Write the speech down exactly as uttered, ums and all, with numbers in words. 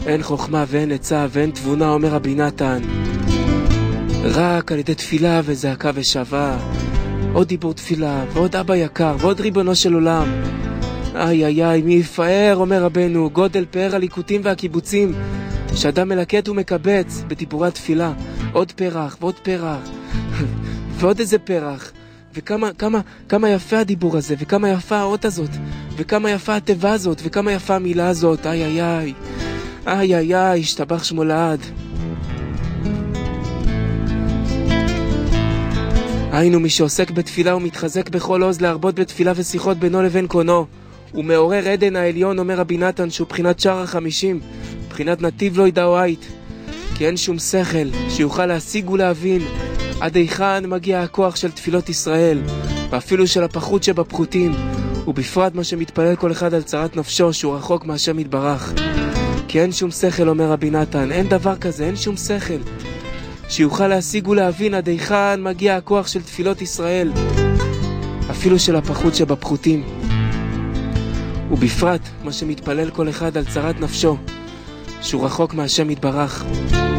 אין חוכמה ואין עצה ואין תבונה, אומר רבי נתן. רק על ידי תפילה וזעקה ושווה. עוד דיבור תפילה, ועוד אבא יקר, ועוד ריבונו של עולם. איי איי איי, מי יפאר, אומר רבנו, גודל פאר הליקוטים והקיבוצים, שאדם מלקט ומקבץ בדיבורי התפילה. עוד פרח, ועוד פרח, ועוד איזה פרח. וכמה כמה, כמה יפה הדיבור הזה, וכמה יפה האות הזאת, וכמה יפה התיבה הזאת, וכמה יפה המילה הזאת. איי איי איי, איי איי איי, השתבח שמו לעד. היינו מי שעוסק בתפילה ומתחזק בכל עוז להרבות בתפילה ושיחות בינו לבין קונו. הוא מעורר עדן העליון, אומר רבי נתן, שהוא בחינת שער החמישים, בחינת נתיב לא ידעו עית. כי אין שום שכל שיוכל להשיג ולהבין עד היכן מגיע הכוח של תפילות ישראל, ואפילו של הפחות שבפחותים, ובפרט מה שמתפלל כל אחד על צרת נפשו, שהוא רחוק מהשם יתברך. כי אין שום שכל, אומר רבי נתן, אין דבר כזה, אין שום שכל שיוכל להשיג ולהבין עד היכן מגיע הכוח של תפילות ישראל, אפילו של הפחות שבפחותים, ובפרט מה שמתפלל כל אחד על צרת נפשו, שהוא רחוק מהשם יתברך.